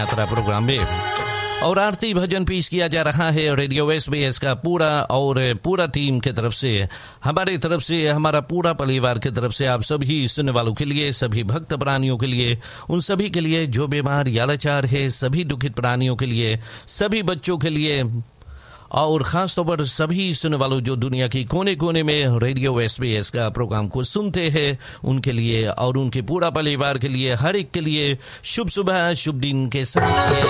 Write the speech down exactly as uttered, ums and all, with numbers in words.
यात्रा प्रोग्राम में और आरती भजन पेश किया जा रहा है रेडियो एसबीएस का पूरा और पूरा टीम की तरफ से, हमारी तरफ से, हमारा पूरा परिवार की तरफ से आप सभी सुनने वालों के लिए, सभी भक्त प्राणियों के लिए, उन सभी के लिए जो बीमार या लाचार है, सभी दुखित प्राणियों के लिए, सभी बच्चों के लिए और खास तौर पर सभी सुनने वालों जो दुनिया की कोने कोने में रेडियो एसबीएस का प्रोग्राम को सुनते हैं उनके लिए और उनके पूरा परिवार के लिए, हर एक के लिए शुभ सुबह, शुभ दिन के साथ।